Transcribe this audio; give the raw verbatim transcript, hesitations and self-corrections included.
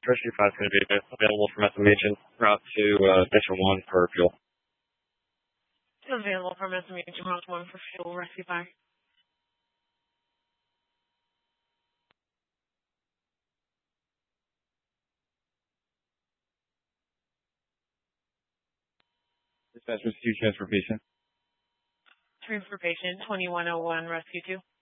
Rescue five is going to be available from S M H and route to uh, Station one for fuel. Available from S M H and route one for fuel, Rescue five. Dispatch, Rescue transfer patient. Transfer patient twenty-one oh one, Rescue two.